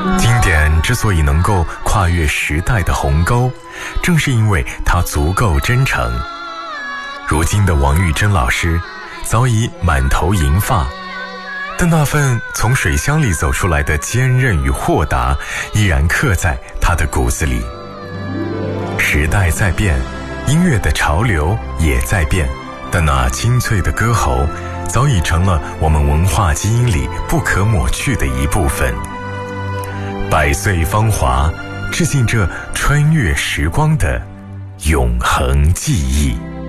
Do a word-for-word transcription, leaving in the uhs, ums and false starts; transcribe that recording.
经典之所以能够跨越时代的鸿沟，正是因为它足够真诚。如今的王玉珍老师早已满头银发，但那份从水箱里走出来的坚韧与豁达依然刻在他的骨子里。时代在变，音乐的潮流也在变，但那清脆的歌喉早已成了我们文化基因里不可抹去的一部分。百岁芳华，致敬这穿越时光的永恒记忆。